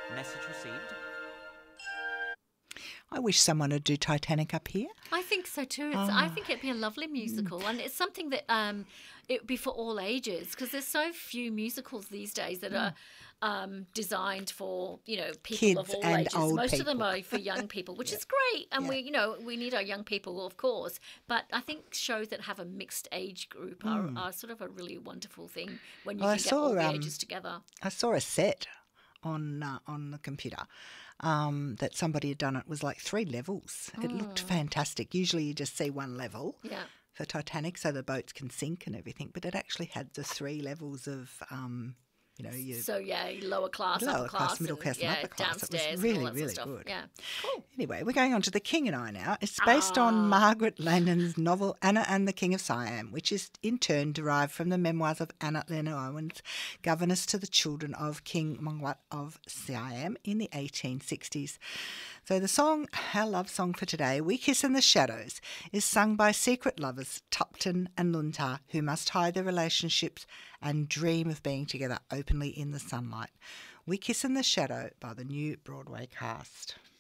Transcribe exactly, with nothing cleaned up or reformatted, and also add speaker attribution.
Speaker 1: Message received.
Speaker 2: I wish someone would do Titanic up here.
Speaker 3: I think so too. It's, I think it'd be a lovely musical, and it's something that um, it would be for all ages, because there's so few musicals these days that are um, designed for, you know, people of
Speaker 2: Kids
Speaker 3: all
Speaker 2: and
Speaker 3: ages.
Speaker 2: old
Speaker 3: Most of them
Speaker 2: people.
Speaker 3: are for young people, which is great, and
Speaker 2: Yeah.
Speaker 3: we, you know, we need our young people, of course. But I think shows that have a mixed age group are, are sort of a really wonderful thing when you
Speaker 2: Well, I
Speaker 3: can get
Speaker 2: saw,
Speaker 3: all the
Speaker 2: um,
Speaker 3: ages together.
Speaker 2: I saw a set on uh, on the computer um, that somebody had done. It was like three levels. It looked fantastic. Usually you just see one level
Speaker 3: Yeah.
Speaker 2: for Titanic so the boats can sink and everything, but it actually had the three levels of, um, you know, your
Speaker 3: So yeah, lower class,
Speaker 2: lower
Speaker 3: upper
Speaker 2: class,
Speaker 3: class,
Speaker 2: middle
Speaker 3: and,
Speaker 2: class,
Speaker 3: yeah,
Speaker 2: and upper class. It
Speaker 3: downstairs,
Speaker 2: was
Speaker 3: and all
Speaker 2: really,
Speaker 3: that sort of
Speaker 2: really
Speaker 3: stuff.
Speaker 2: good.
Speaker 3: Yeah, cool.
Speaker 2: Anyway, we're going on to The King and I now. It's based on Margaret Langdon's novel Anna and the King of Siam, which is in turn derived from the memoirs of Anna Leonard, governess to the children of King Mongwat of Siam in the eighteen sixties. So the song, our love song for today, We Kiss in the Shadows, is sung by secret lovers Tupton and Lunta, who must hide their relationships and dream of being together openly in the sunlight. We Kiss in the Shadow by the new Broadway cast.